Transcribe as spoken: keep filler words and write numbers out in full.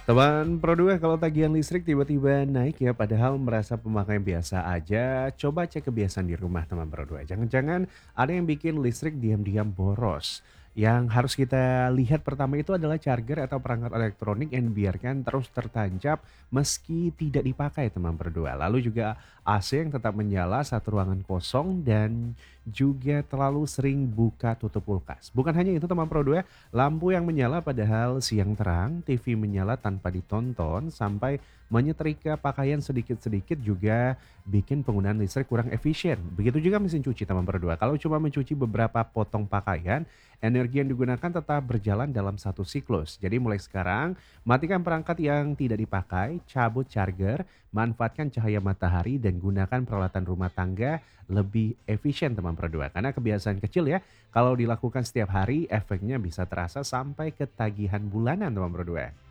Teman Pro dua, kalau tagihan listrik tiba-tiba naik ya padahal merasa pemakaian biasa aja, coba cek kebiasaan di rumah teman Pro dua. Jangan-jangan ada yang bikin listrik diam-diam boros. Yang harus kita lihat pertama itu adalah charger atau perangkat elektronik yang dibiarkan terus tertancap meski tidak dipakai teman Pro dua. Lalu juga A C yang tetap menyala saat ruangan kosong dan juga terlalu sering buka tutup kulkas. Bukan hanya itu teman Pro dua, lampu yang menyala padahal siang terang, T V menyala tanpa ditonton, sampai menyetrika pakaian sedikit-sedikit juga bikin penggunaan listrik kurang efisien. Begitu juga mesin cuci teman berdua. Kalau cuma mencuci beberapa potong pakaian, energi yang digunakan tetap berjalan dalam satu siklus. Jadi mulai sekarang, matikan perangkat yang tidak dipakai, cabut charger, manfaatkan cahaya matahari dan gunakan peralatan rumah tangga lebih efisien teman berdua. Karena kebiasaan kecil ya, kalau dilakukan setiap hari, efeknya bisa terasa sampai ketagihan bulanan teman berdua.